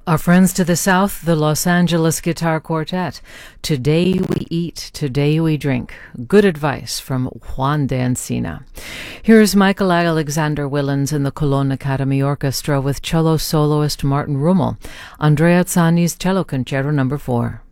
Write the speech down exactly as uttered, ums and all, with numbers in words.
Our friends to the south, the Los Angeles Guitar Quartet. Today we eat, today we drink. Good advice from Juan de Encina. Here's Michael Alexander Willens in the Cologne Academy Orchestra with cello soloist Martin Rummel. Andrea Zani's Cello Concerto number four.